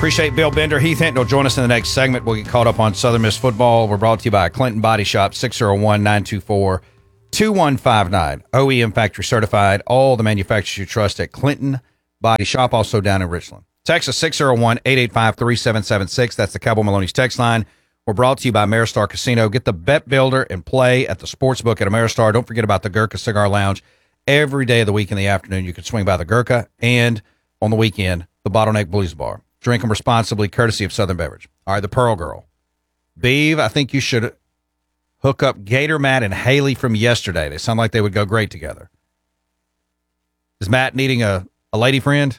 Appreciate Bill Bender. Heath Hinton will join us in the next segment. We'll get caught up on Southern Miss football. We're brought to you by Clinton Body Shop, 601-924-2159. OEM factory certified. All the manufacturers you trust at Clinton Body Shop, also down in Richland. Text us 601-885-3776. That's the Cowboy Maloney's text line. We're brought to you by Ameristar Casino. Get the bet builder and play at the sportsbook at Ameristar. Don't forget about the Gurkha Cigar Lounge. Every day of the week in the afternoon, you can swing by the Gurkha, and on the weekend, the Bottleneck Blues Bar. Drink them responsibly, courtesy of Southern Beverage. All right, the Pearl Girl. Beeve, I think you should hook up Gator Matt and Haley from yesterday. They sound like they would go great together. Is Matt needing a lady friend?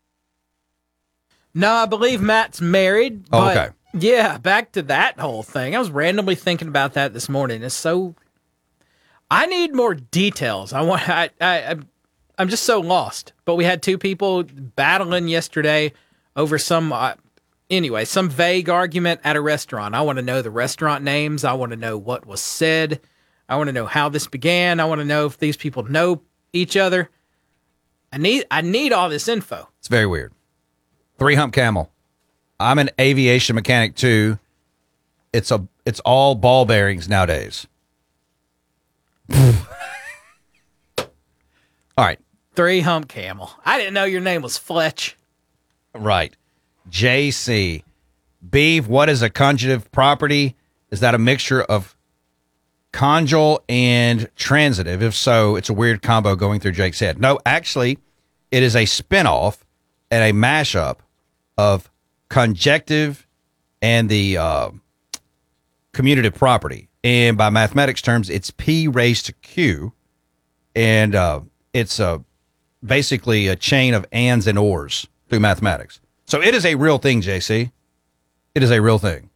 No, I believe Matt's married. Oh, but okay. Yeah, back to that whole thing. I was randomly thinking about that this morning. It's so... I need more details. I'm just so lost. But we had two people battling yesterday over some vague argument at a restaurant. I want to know the restaurant names. I want to know what was said. I want to know how this began. I want to know if these people know each other. I need all this info. It's very weird. 3-hump camel. I'm an aviation mechanic too. It's all ball bearings nowadays. All right. 3-hump camel. I didn't know your name was Fletch. Right. JC. Beef, what is a conjugative property? Is that a mixture of conjugal and transitive? If so, it's a weird combo going through Jake's head. No, actually, it is a spinoff and a mashup of conjective and the commutative property. And by mathematics terms, it's P raised to Q. And it's basically a chain of ands and ors through mathematics. So it is a real thing, JC. It is a real thing.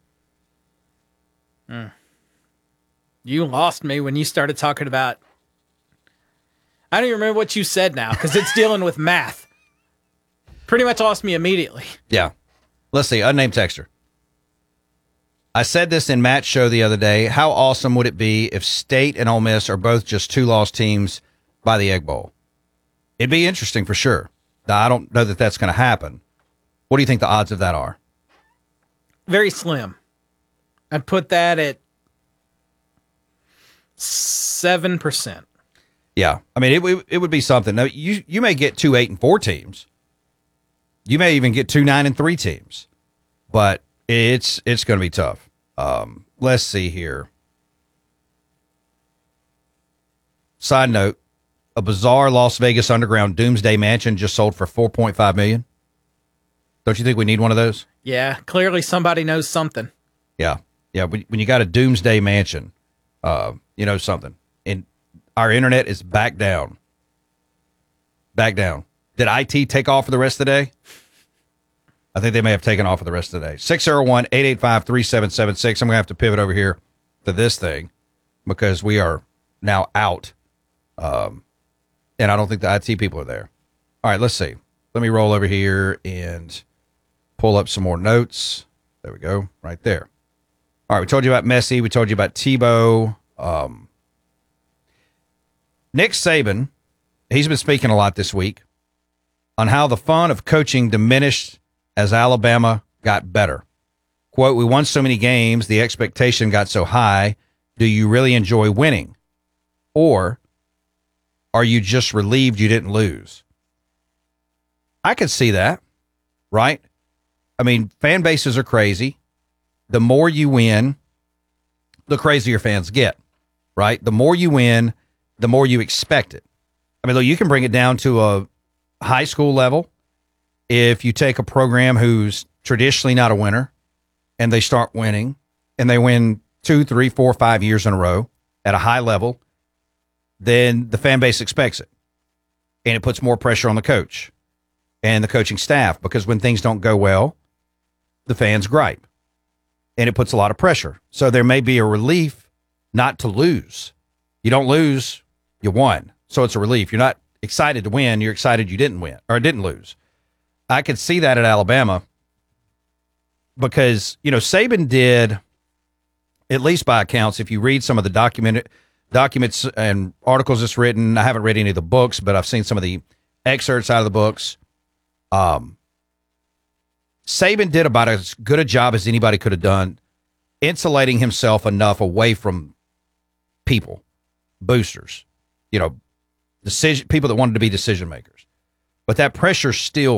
You lost me when you started talking about... I don't even remember what you said now, because it's dealing with math. Pretty much lost me immediately. Yeah. Let's see. Unnamed texter. I said this in Matt's show the other day. How awesome would it be if State and Ole Miss are both just two lost teams by the Egg Bowl? It'd be interesting for sure. Now, I don't know that that's going to happen. What do you think the odds of that are? Very slim. I'd put that at 7%. Yeah. I mean, it would be something. Now, you may get 2 8-4 teams. You may even get 2 9-3 teams. But it's going to be tough. Let's see here. Side note, a bizarre Las Vegas underground doomsday mansion just sold for $4.5 million. Don't you think we need one of those? Yeah, clearly somebody knows something. Yeah. Yeah, when you got a doomsday mansion, you know something. And our internet is back down. Back down. Did IT take off for the rest of the day? I think they may have taken off for the rest of the day. 601-885-3776. I'm going to have to pivot over here to this thing because we are now out. And I don't think the IT people are there. All right, let's see. Let me roll over here and pull up some more notes. There we go. Right there. All right, we told you about Messi. We told you about Tebow. Nick Saban, he's been speaking a lot this week on how the fun of coaching diminished as Alabama got better. Quote, we won so many games, the expectation got so high. Do you really enjoy winning? Or are you just relieved you didn't lose? I could see that, right? I mean, fan bases are crazy. The more you win, the crazier fans get, right? The more you win, the more you expect it. I mean, look, you can bring it down to a high school level. If you take a program who's traditionally not a winner and they start winning and they win 2, 3, 4, 5 years in a row at a high level, then the fan base expects it. And it puts more pressure on the coach and the coaching staff because when things don't go well, the fans gripe. And it puts a lot of pressure. So there may be a relief not to lose. You don't lose, you won. So it's a relief. You're not excited to win. You're excited you didn't win or didn't lose. I could see that at Alabama because, you know, Saban did, at least by accounts, if you read some of the documents and articles that's written, I haven't read any of the books, but I've seen some of the excerpts out of the books. Saban did about as good a job as anybody could have done, insulating himself enough away from people, boosters, people that wanted to be decision makers. But that pressure still